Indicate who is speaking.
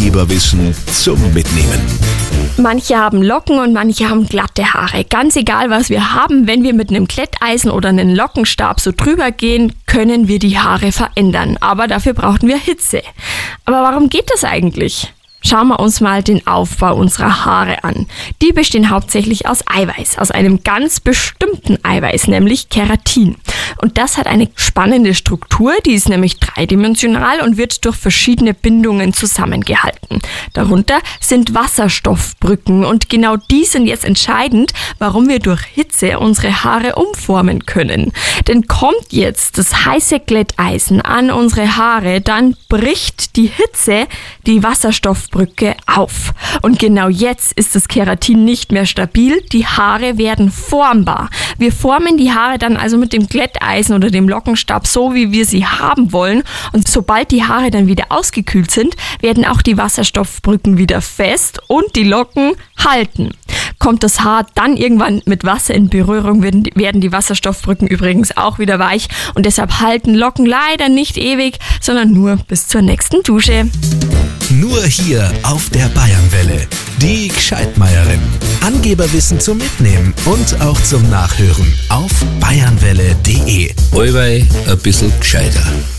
Speaker 1: Angeberwissen zum Mitnehmen.
Speaker 2: Manche haben Locken und manche haben glatte Haare. Ganz egal, was wir haben, wenn wir mit einem Glätteisen oder einem Lockenstab so drüber gehen, können wir die Haare verändern. Aber dafür brauchen wir Hitze. Aber warum geht das eigentlich? Schauen wir uns mal den Aufbau unserer Haare an. Die bestehen hauptsächlich aus Eiweiß, aus einem ganz bestimmten Eiweiß, nämlich Keratin. Und das hat eine spannende Struktur, die ist nämlich dreidimensional und wird durch verschiedene Bindungen zusammengehalten. Darunter sind Wasserstoffbrücken und genau die sind jetzt entscheidend, warum wir durch Hitze unsere Haare umformen können. Denn kommt jetzt das heiße Glätteisen an unsere Haare, dann bricht die Hitze die Wasserstoffbrücke auf. Und genau jetzt ist das Keratin nicht mehr stabil, die Haare werden formbar. Wir formen die Haare dann also mit dem Glätteisen oder dem Lockenstab so, wie wir sie haben wollen. Und sobald die Haare dann wieder ausgekühlt sind, werden auch die Wasserstoffbrücken wieder fest und die Locken halten. Kommt das Haar dann irgendwann mit Wasser in Berührung, werden die Wasserstoffbrücken übrigens auch wieder weich. Und deshalb halten Locken leider nicht ewig, sondern nur bis zur nächsten Dusche.
Speaker 1: Nur hier auf der Bayernwelle. Die Gscheidmeierin. Angeberwissen zum Mitnehmen und auch zum Nachhören auf bayernwelle.de.
Speaker 3: Allweil ein bisschen gescheiter.